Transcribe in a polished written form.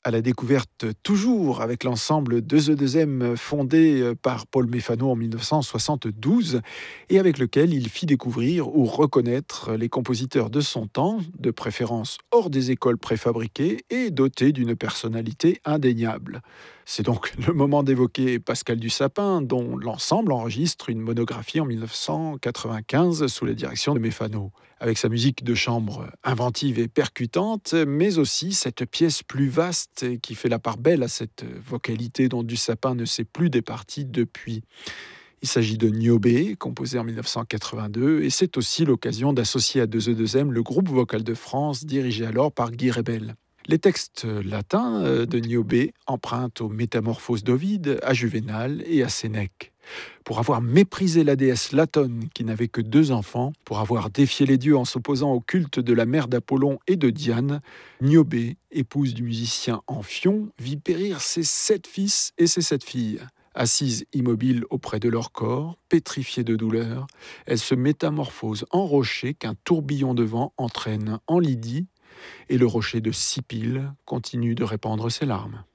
à la découverte toujours avec l'ensemble 2E2M fondé par Paul Méfano en 1972 et avec lequel il fit découvrir ou reconnaître les compositeurs de son temps, de préférence hors des écoles préfabriquées et dotés d'une personnalité indéniable. C'est donc le moment d'évoquer Pascal Dussapin, dont l'ensemble enregistre une monographie en 1995 sous la direction de Méfano. Avec sa musique de chambre inventive et percutante, mais aussi cette pièce plus vaste qui fait la part belle à cette vocalité dont Dussapin ne s'est plus départi depuis. Il s'agit de Niobé, composé en 1982, et c'est aussi l'occasion d'associer à 2E2M le groupe vocal de France, dirigé alors par Guy Rebel. Les textes latins de Niobé empruntent aux Métamorphoses d'Ovide, à Juvénal et à Sénèque. Pour avoir méprisé la déesse Latone qui n'avait que 2 enfants, pour avoir défié les dieux en s'opposant au culte de la mère d'Apollon et de Diane, Niobé, épouse du musicien Amphion, vit périr ses 7 fils et ses 7 filles. Assise immobile auprès de leur corps, pétrifiée de douleur, elle se métamorphose en rocher qu'un tourbillon de vent entraîne en Lydie, et le rocher de Sipyle continue de répandre ses larmes.